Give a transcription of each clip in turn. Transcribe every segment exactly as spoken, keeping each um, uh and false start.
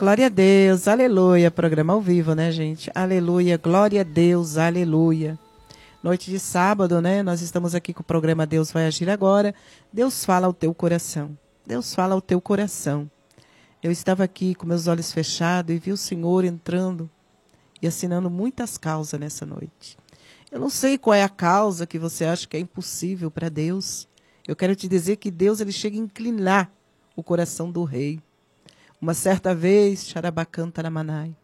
Glória a Deus, aleluia. Programa ao vivo, né, gente? Aleluia, glória a Deus, aleluia. Noite de sábado, né? Nós estamos aqui com o programa Deus Vai Agir Agora. Deus fala ao teu coração. Deus fala ao teu coração. Eu estava aqui com meus olhos fechados e vi o Senhor entrando e assinando muitas causas nessa noite. Eu não sei qual é a causa que você acha que é impossível para Deus. Eu quero te dizer que Deus ele chega a inclinar o coração do rei. Uma certa vez, Xarabacanta Namanai,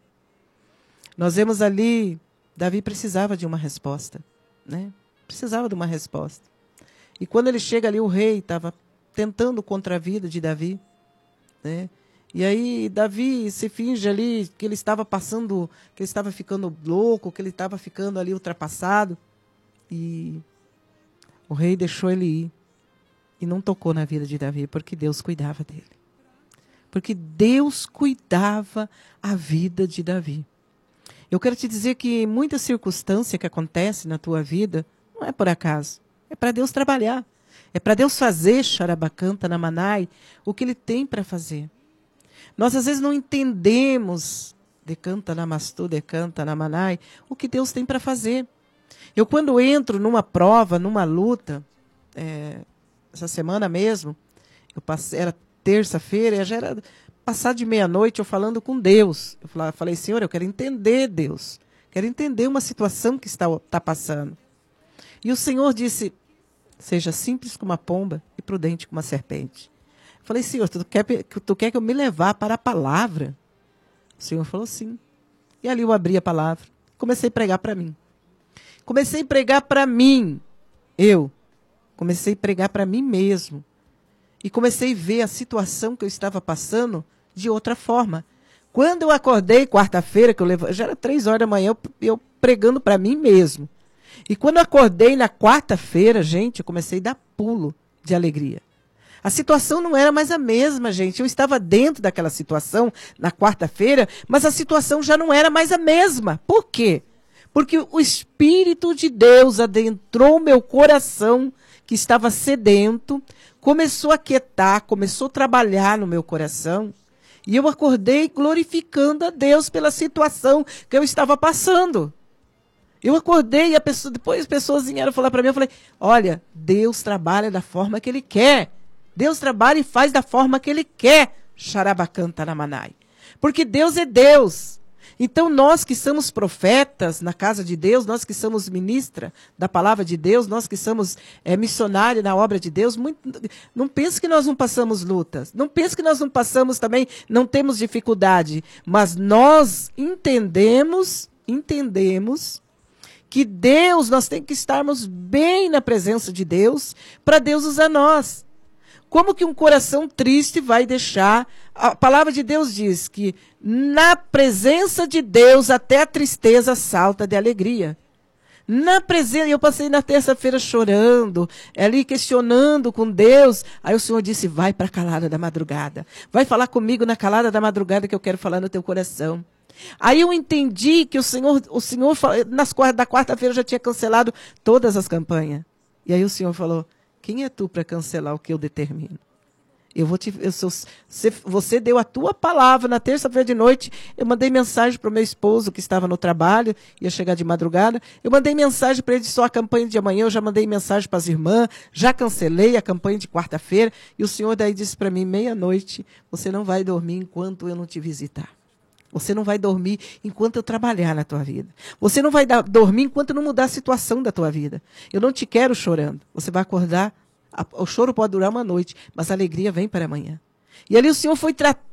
nós vemos ali, Davi precisava de uma resposta, né? Precisava de uma resposta. E quando ele chega ali, o rei estava tentando contra a vida de Davi, né? E aí Davi se finge ali que ele estava passando, que ele estava ficando louco, que ele estava ficando ali ultrapassado. E o rei deixou ele ir e não tocou na vida de Davi, porque Deus cuidava dele. Porque Deus cuidava a vida de Davi. Eu quero te dizer que muita circunstância que acontece na tua vida não é por acaso. É para Deus trabalhar. É para Deus fazer, Xarabacanta Namanai, o que Ele tem para fazer. Nós às vezes não entendemos, decanta namastu, decanta namanai, o que Deus tem para fazer. Eu quando entro numa prova, numa luta, é, essa semana mesmo, eu passei, era terça-feira, já era passado de meia-noite, eu falando com Deus. Eu falei, Senhor, eu quero entender, Deus. Quero entender uma situação que está, está passando. E o Senhor disse, seja simples como uma pomba e prudente como uma serpente. Eu falei, Senhor, tu quer, tu quer que eu me levar para a palavra? O Senhor falou, sim. E ali eu abri a palavra. Comecei a pregar para mim. Comecei a pregar para mim. Eu. Comecei a pregar para mim mesmo. E comecei a ver a situação que eu estava passando de outra forma. Quando eu acordei quarta-feira, que eu levo, já era três horas da manhã, eu, eu pregando para mim mesmo. E quando eu acordei na quarta-feira, gente, eu comecei a dar pulo de alegria. A situação não era mais a mesma, gente. Eu estava dentro daquela situação na quarta-feira, mas a situação já não era mais a mesma. Por quê? Porque o Espírito de Deus adentrou meu coração, que estava sedento, começou a quietar, começou a trabalhar no meu coração. E eu acordei glorificando a Deus pela situação que eu estava passando. Eu acordei e a pessoa, depois as pessoas vieram falar para mim, eu falei, olha, Deus trabalha da forma que Ele quer. Deus trabalha e faz da forma que Ele quer. Xarabacanta Namanai. Porque Deus é Deus. Então nós que somos profetas na casa de Deus, nós que somos ministra da palavra de Deus, nós que somos é, missionários na obra de Deus, muito, não pense que nós não passamos lutas. Não pense que nós não passamos também, não temos dificuldade. Mas nós entendemos, entendemos que Deus, nós temos que estarmos bem na presença de Deus para Deus usar nós. Como que um coração triste vai deixar? A palavra de Deus diz que na presença de Deus até a tristeza salta de alegria. Na presença, eu passei na terça-feira chorando, ali questionando com Deus. Aí o Senhor disse, vai para a calada da madrugada. Vai falar comigo na calada da madrugada que eu quero falar no teu coração. Aí eu entendi que o Senhor, o Senhor nas, da quarta-feira já tinha cancelado todas as campanhas. E aí o Senhor falou, quem é tu para cancelar o que eu determino? Eu vou te, eu sou, você, você deu a tua palavra na terça-feira de noite. Eu mandei mensagem para o meu esposo que estava no trabalho, ia chegar de madrugada. Eu mandei mensagem para ele só a campanha de amanhã. Eu já mandei mensagem para as irmãs, já cancelei a campanha de quarta-feira. E o Senhor daí disse para mim, meia-noite, você não vai dormir enquanto eu não te visitar. Você não vai dormir enquanto eu trabalhar na tua vida. Você não vai dar, dormir enquanto eu não mudar a situação da tua vida. Eu não te quero chorando. Você vai acordar, a, o choro pode durar uma noite, mas a alegria vem para amanhã. E ali o Senhor foi tratando.